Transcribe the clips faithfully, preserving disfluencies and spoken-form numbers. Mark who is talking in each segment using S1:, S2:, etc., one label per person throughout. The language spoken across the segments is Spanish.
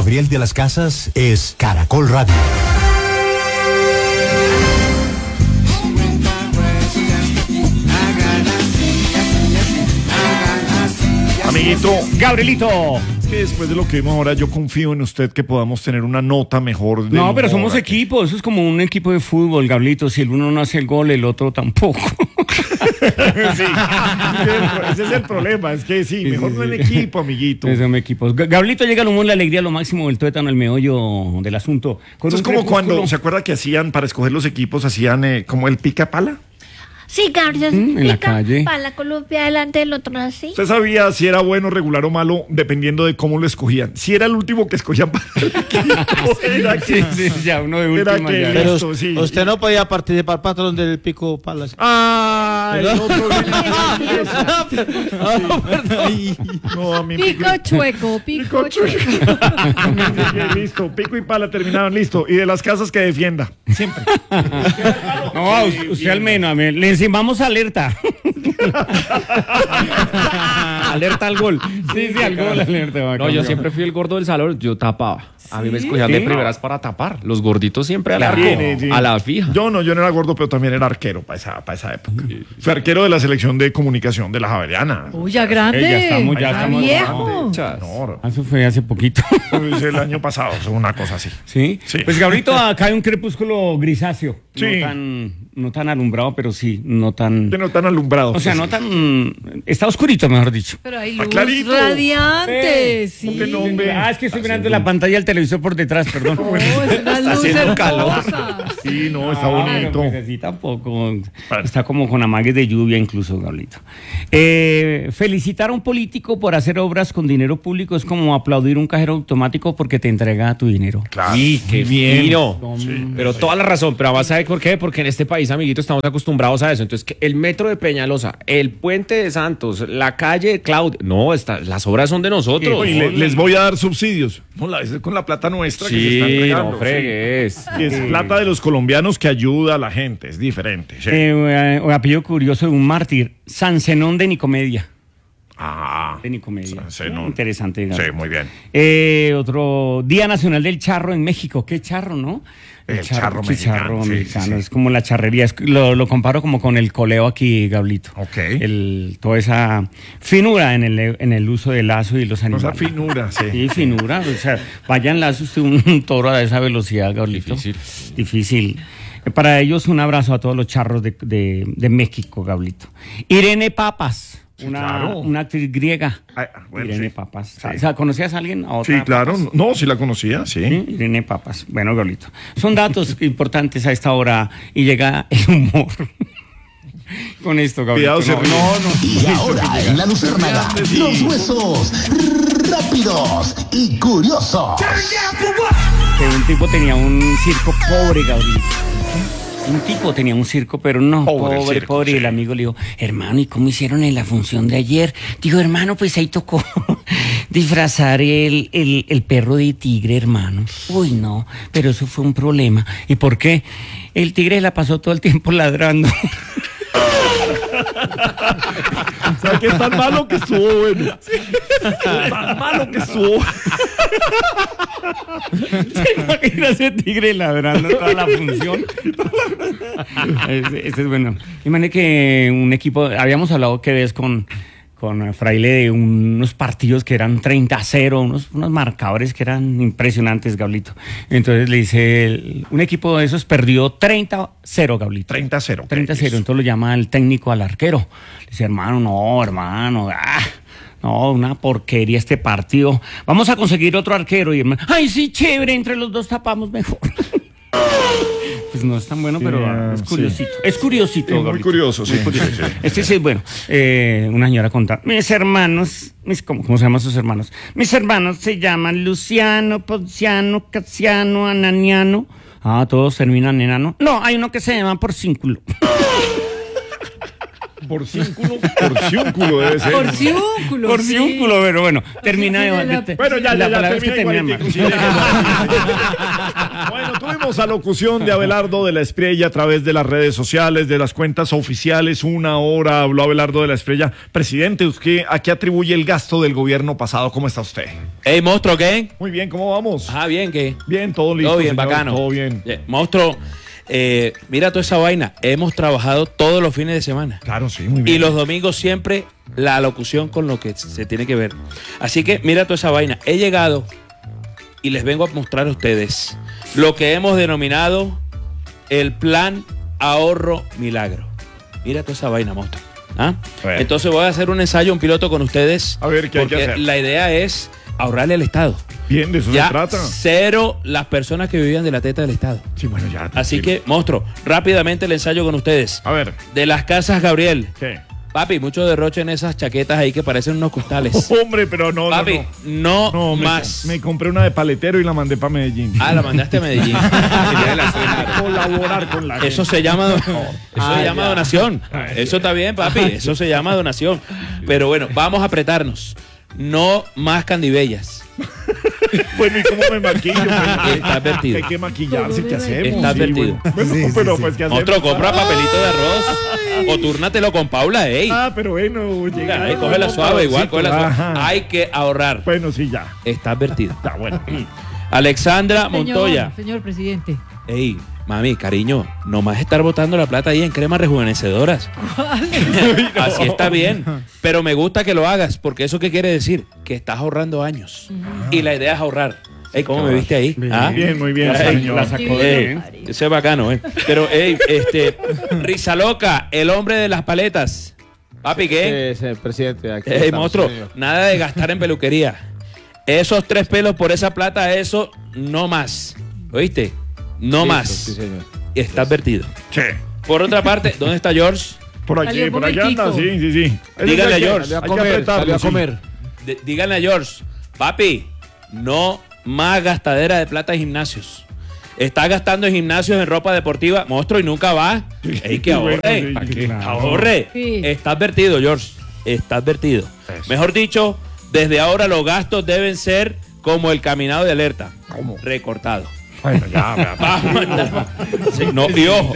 S1: Gabriel de las Casas es Caracol Radio.
S2: Amiguito
S3: Gabrielito.
S2: Es que después de lo que vimos ahora, yo confío en usted que podamos tener una nota mejor.
S3: No, pero somos equipo, eso es como un equipo de fútbol, Gabrielito. Si el uno no hace el gol, el otro tampoco.
S2: Sí, ese es el problema, es que sí, mejor no en equipo, amiguito.
S3: Somos equipos. Gabrielito, llega al humor, la alegría, lo máximo del tuétano, el meollo del asunto.
S2: Con Eso es como cuando, ¿se acuerda que hacían, para escoger los equipos, hacían eh, como el pica pala?
S4: Sí, Gabriel,
S3: mm, en la calle.
S4: Para la Colombia adelante, el otro así.
S2: ¿Usted sabía si era bueno, regular o malo, dependiendo de cómo lo escogían? Si era el último que escogían para el equipo, era que,
S3: sí, sí, ya uno de última.
S2: Que,
S3: ya.
S5: Pero
S2: listo, sí.
S5: usted no podía participar, patrón, del pico pala.
S2: Ah, el otro. No, a mí
S6: pico chueco, pico,
S2: pico chueco. Listo, pico y pala terminaron, listo. Y de las casas que defienda, siempre.
S3: No, usted, usted al menos, a mí, le encimamos alerta. Alerta al gol. Sí, sí, al gol, alerta.
S7: No, yo siempre fui el gordo del salón, yo tapaba. A mí me escogían de primeras para tapar. Los gorditos siempre al arco,
S2: Sí, sí.
S7: a la fija.
S2: Yo no, yo no era gordo, pero también era arquero para esa, para esa época. Fui arquero de la selección de comunicación de la Javeriana.
S6: Uy, ya grande.
S3: Eh, ya estamos, ya
S6: Está
S3: estamos.
S6: viejo.
S2: No,
S3: Eso fue hace poquito.
S2: es el año pasado, es una cosa así.
S3: ¿Sí?
S2: Sí.
S3: Pues Gabrielito, acá hay un crepúsculo grisáceo.
S2: Sí.
S3: No tan, no tan alumbrado, pero sí, no tan...
S2: Que no tan alumbrado.
S3: O sea,
S2: pues,
S3: no tan... Está oscurito, mejor dicho.
S6: Pero hay
S2: Ah,
S6: luz
S2: clarito.
S6: radiante,
S3: Eh,
S6: sí.
S2: que no, hombre.
S3: Ah, es que estoy mirando la pantalla del televisor por detrás, perdón.
S6: Oh, es una luz
S7: haciendo calor.
S6: hermosa.
S2: Sí, no, está
S3: Ah,
S2: bonito.
S3: pero pues así tampoco.
S2: Vale.
S3: Está como con amagues de lluvia incluso, Gabrielito. Eh, felicitar a un político por hacer obras con dinero público es como aplaudir un cajero automático porque te entrega tu dinero.
S2: Claro.
S7: Sí, qué fino.
S2: Sí.
S7: Pero toda la razón, pero además, ¿sabe por qué? Porque en este país, amiguito, estamos acostumbrados a eso. Entonces, que el metro de Peñalosa, el puente de Santos, la calle de Claudia. No, está, las obras son de nosotros.
S2: Y le- les voy a dar subsidios. No, la, es con la plata nuestra que se están
S7: Sí,
S2: entregando.
S7: no fregues.
S2: Y es plata de los colombianos que ayuda a la gente, es diferente. Sí.
S3: Eh, eh, apellido curioso de un mártir, San Zenón de Nicomedia.
S2: Ah,
S3: De Nicomedia.
S2: San Zenón.
S3: Interesante.
S2: sí,
S3: Gabriel.
S2: muy bien.
S3: Eh, otro Día Nacional del Charro en México. ¿Qué charro, no?
S2: El charro
S3: qué
S2: mexicano,
S3: charro
S2: sí,
S3: mexicano.
S2: sí, sí.
S3: Es como la charrería. Es- lo, lo comparo como con el coleo aquí, Gablito.
S2: Ok.
S3: El, toda esa finura en el, en el uso del lazo y los
S2: Esa
S3: animales.
S2: finura, sí.
S3: Sí, finura. O sea, vayan lazo usted un, un toro a esa velocidad, Gablito.
S7: Difícil.
S3: Difícil. Eh, Para ellos, un abrazo a todos los charros de, de, de México, Gablito. Irene Papas. Una,
S2: claro.
S3: una actriz griega.
S2: Ah, bueno,
S3: Irene
S2: sí.
S3: Papas.
S2: Sí.
S3: O sea, ¿conocías a alguien? ¿A otra
S2: Sí, claro.
S3: Papas?
S2: No, sí la conocía, sí.
S3: Sí, Irene Papas. Bueno, Gablito. Son datos importantes a esta hora y llega el humor. Con esto, Gablito.
S2: Cuidado, se
S3: No,
S2: ríe.
S3: no, no.
S1: Y ahora en La Luciérnaga, los huesos rápidos y curiosos.
S3: Que un tipo tenía un circo pobre, Gablito. Un tipo tenía un circo, pero no,
S2: Pobre
S3: pobre,
S2: circo,
S3: pobre. Y
S2: sí.
S3: el amigo le dijo, hermano, ¿y cómo hicieron en la función de ayer? Dijo, hermano, pues ahí tocó disfrazar el, el, el perro de tigre, hermano. Uy, no, pero eso fue un problema. ¿Y por qué? El tigre la pasó todo el tiempo ladrando.
S2: O sea, que es tan malo que estuvo bueno. Tan malo que estuvo.
S3: ¿Se imagina ese tigre ladrando toda la función? Este, este es bueno. Imagínate que un equipo, habíamos hablado que ves con, con Fraile de unos partidos que eran treinta a cero, unos, unos marcadores que eran impresionantes, Gablito. Entonces le dice, el- un equipo de esos perdió treinta a cero, Gablito.
S2: treinta a cero.
S3: treinta a cero, entonces lo llama el técnico al arquero. Le dice, hermano, no, hermano, ah, no, una porquería este partido. Vamos a conseguir otro arquero. Y hermano, ay, sí, chévere, entre los dos tapamos mejor. Pues no es tan bueno, pero ah, es
S2: sí.
S3: curiosito. Es curiosito,
S2: Sí, muy
S3: Gablito.
S2: curioso, sí,
S3: Muy curioso.
S2: sí, sí.
S3: Este sí es bueno. Eh, una señora conta, mis hermanos, mis, ¿cómo, ¿cómo se llaman sus hermanos? Mis hermanos se llaman Luciano, Ponciano, Casiano, Ananiano. Ah, todos terminan en ano. No, hay uno que se llama Porcínculo.
S2: Porciúnculo, porciúnculo debe ser.
S6: Porciúnculo.
S3: Porciúnculo, pero bueno, termina de,
S6: la-
S3: de-
S2: Bueno, ya,
S3: la
S2: ya, ya,
S3: palabra es que
S2: termina
S3: termina
S2: igualitico,
S3: mal.
S2: sí, déjelo. Bueno, tuvimos alocución de Abelardo de la Espriella a través de las redes sociales, de las cuentas oficiales. Una hora habló Abelardo de la Espriella. Presidente, ¿usted a qué atribuye el gasto del gobierno pasado? ¿Cómo está usted?
S8: Ey, monstruo, ¿qué?
S2: Muy bien, ¿cómo vamos?
S8: Ah, bien, ¿qué?
S2: Bien, todo listo.
S8: Todo bien,
S2: señor,
S8: bacano.
S2: Todo bien.
S8: Eh, monstruo, eh, mira toda esa vaina. Hemos trabajado todos los fines de semana.
S2: Claro, sí, muy bien.
S8: Y los domingos siempre la locución con lo que se tiene que ver. Así que mira toda esa vaina. He llegado y les vengo a mostrar a ustedes lo que hemos denominado el plan ahorro milagro. Mira toda esa vaina, monstruo. ¿Ah?
S2: Bueno.
S8: Entonces voy a hacer un ensayo, un piloto con ustedes.
S2: A ver, ¿qué hay que
S8: porque
S2: hacer?
S8: la idea es ahorrarle al Estado.
S2: Bien, de eso
S8: Ya
S2: se trata.
S8: cero las personas que vivían de la teta del Estado.
S2: Sí, bueno, ya.
S8: Así
S2: tranquilo.
S8: que, monstruo, rápidamente el ensayo con ustedes.
S2: A ver,
S8: De las casas Gabriel.
S2: ¿qué?
S8: Papi, mucho derroche en esas chaquetas ahí que parecen unos costales.
S2: Hombre, pero no,
S8: Papi,
S2: no,
S8: no,
S2: no. No, me-
S8: más.
S2: Me, compré una de paletero y la mandé para Medellín.
S8: Ah, la mandaste a Medellín. Ya la estrenaron.
S2: Colaborar con la
S8: Eso
S2: gente.
S8: se llama, eso
S2: Ah,
S8: se llama
S2: ya.
S8: donación.
S2: Ah,
S8: Eso está bien, papi. Eso se llama donación. Pero bueno, vamos a apretarnos. No más candibellas.
S2: Bueno, ¿y cómo me maquillo?
S8: Está advertido.
S2: Hay que maquillarse, ¿qué hacemos?
S8: Está
S2: Sí,
S8: advertido.
S2: bueno. Bueno, pero pues, ¿qué hacemos?
S8: Monstruo, compra papelito de arroz. O túrnatelo con Paula, ey.
S2: Ah, pero bueno, llega.
S8: Ahí, cógela suave, igual, cógela suave.
S2: Ajá.
S8: Hay que ahorrar.
S2: Bueno, sí, ya.
S8: Está advertido.
S2: Está bueno.
S8: Alexandra
S6: Señor,
S8: Montoya.
S6: Señor presidente.
S8: Ey, mami, cariño, no más estar botando la plata ahí en cremas rejuvenecedoras. Así está bien. Pero me gusta que lo hagas, porque eso qué quiere decir? Que estás ahorrando años. Y la idea es ahorrar. Ey, ¿cómo me viste ahí? ¿Ah?
S2: Bien, muy bien,
S8: Ey,
S2: señor.
S3: La sacó
S8: Ey,
S3: bien.
S8: ese es bacano, ¿eh? Pero, ey, este, Risa Loca, el hombre de las paletas. Papi, ¿qué?
S5: Sí, sí, presidente. Aquí
S8: Ey,
S5: estamos,
S8: monstruo,
S5: señor.
S8: nada de gastar en peluquería. Esos tres pelos por esa plata, eso no más. ¿Oíste? No
S5: Listo,
S8: más.
S5: Sí, señor.
S8: Está advertido.
S2: Che.
S8: Por otra parte, ¿dónde está George?
S2: Por aquí,
S6: Salió un
S2: por aquí anda,
S6: momentico.
S2: sí, sí, sí. Eso
S8: Dígale
S2: hay que-
S8: a George.
S5: Salió a
S2: hay que
S5: comer,
S2: apretarlo,
S5: salió a
S2: sí.
S5: comer.
S8: D- díganle a George, papi, no más gastadera de plata en gimnasios. Está gastando en gimnasios en ropa deportiva, monstruo, y nunca va. Ey, que ahorre.
S2: Bueno, sí,
S8: Que
S2: claro.
S8: ahorre.
S6: Sí.
S8: Está advertido, George. Está advertido. Mejor dicho, desde ahora los gastos deben ser como el caminado de alerta.
S2: ¿Cómo?
S8: Recortado.
S2: Bueno, ya, vea.
S8: Vamos a andar- Sí, no, y ojo,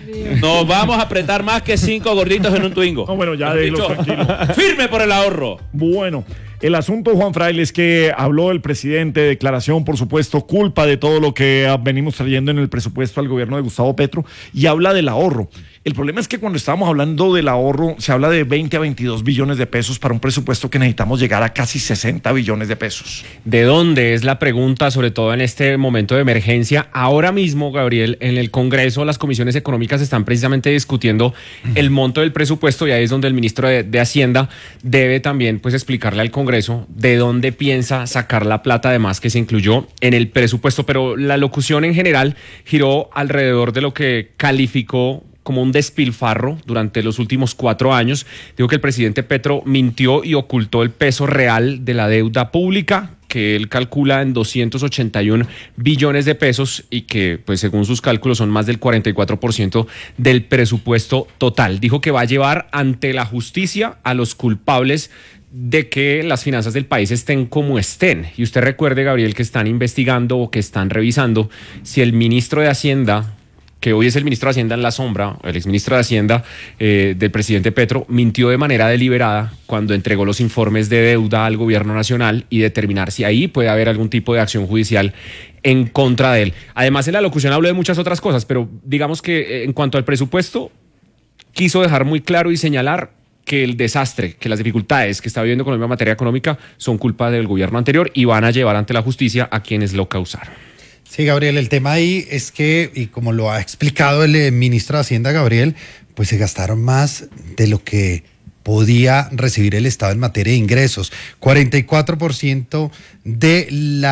S8: nos vamos a apretar más que cinco gorditos en un Twingo.
S2: No, bueno, ya
S8: Mejor
S2: déjelo
S8: dicho,
S2: tranquilo.
S8: firme por el ahorro.
S2: Bueno, el asunto, Juan Fraile, es que habló el presidente, declaración, por supuesto, culpa de todo lo que ah, venimos trayendo en el presupuesto al gobierno de Gustavo Petro, y habla del ahorro. El problema es que cuando estábamos hablando del ahorro, se habla de veinte a veintidós billones de pesos para un presupuesto que necesitamos llegar a casi sesenta billones de pesos.
S7: ¿De dónde es la pregunta, sobre todo en este momento de emergencia? Ahora mismo, Gabriel, en el Congreso las comisiones económicas están precisamente discutiendo el monto del presupuesto, y ahí es donde el ministro de, de Hacienda debe también pues explicarle al Congreso de dónde piensa sacar la plata además que se incluyó en el presupuesto. Pero la locución en general giró alrededor de lo que calificó como un despilfarro durante los últimos cuatro años. Digo que el presidente Petro mintió y ocultó el peso real de la deuda pública, que él calcula en doscientos ochenta y un billones de pesos, y que pues según sus cálculos son más del cuarenta y cuatro por ciento del presupuesto total. Dijo que va a llevar ante la justicia a los culpables de que las finanzas del país estén como estén. Y usted recuerde, Gabriel, que están investigando o que están revisando si el ministro de Hacienda, que hoy es el ministro de Hacienda en la sombra, el exministro de Hacienda eh, del presidente Petro, mintió de manera deliberada cuando entregó los informes de deuda al gobierno nacional, y determinar si ahí puede haber algún tipo de acción judicial en contra de él. Además, en la locución habló de muchas otras cosas, pero digamos que eh, en cuanto al presupuesto, quiso dejar muy claro y señalar que el desastre, que las dificultades que está viviendo Colombia en materia económica son culpa del gobierno anterior, y van a llevar ante la justicia a quienes lo causaron.
S9: Sí, Gabriel, el tema ahí es que, y como lo ha explicado el eh, ministro de Hacienda, Gabriel, pues se gastaron más de lo que podía recibir el Estado en materia de ingresos. cuarenta y cuatro por ciento de,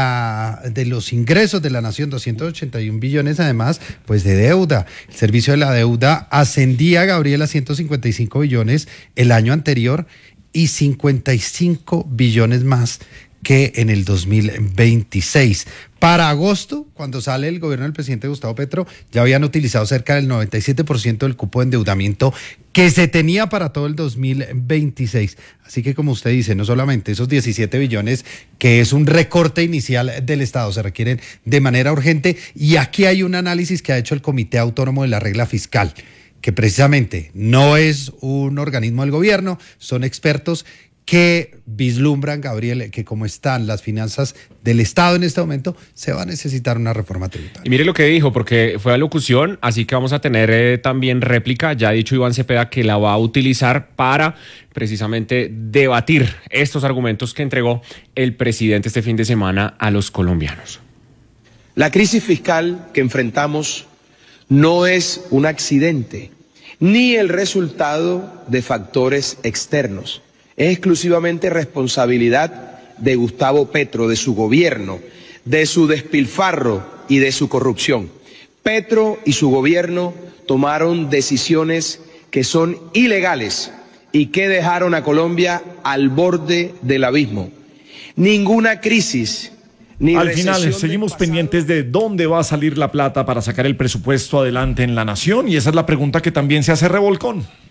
S9: la, de los ingresos de la nación, doscientos ochenta y un billones además, pues de deuda. El servicio de la deuda ascendía, Gabriel, a ciento cincuenta y cinco billones el año anterior, y cincuenta y cinco billones más que en el dos mil veintiséis. Para agosto, cuando sale el gobierno del presidente Gustavo Petro, ya habían utilizado cerca del noventa y siete por ciento del cupo de endeudamiento que se tenía para todo el dos mil veintiséis. Así que, como usted dice, no solamente esos diecisiete billones, que es un recorte inicial del Estado, se requieren de manera urgente. Y aquí hay un análisis que ha hecho el Comité Autónomo de la Regla Fiscal, que precisamente no es un organismo del gobierno, son expertos que vislumbran, Gabriel, que como están las finanzas del Estado en este momento, se va a necesitar una reforma tributaria.
S7: Y mire lo que dijo, porque fue alocución, así que vamos a tener eh, también réplica. Ya ha dicho Iván Cepeda que la va a utilizar para precisamente debatir estos argumentos que entregó el presidente este fin de semana a los colombianos.
S10: La crisis fiscal que enfrentamos no es un accidente, ni el resultado de factores externos. Es exclusivamente responsabilidad de Gustavo Petro, de su gobierno, de su despilfarro y de su corrupción. Petro y su gobierno tomaron decisiones que son ilegales y que dejaron a Colombia al borde del abismo. Ninguna crisis ni
S2: Al
S10: recesión
S2: final,
S10: del
S2: seguimos
S10: pasado.
S2: pendientes de dónde va a salir la plata para sacar el presupuesto adelante en la nación, y esa es la pregunta que también se hace Revolcón.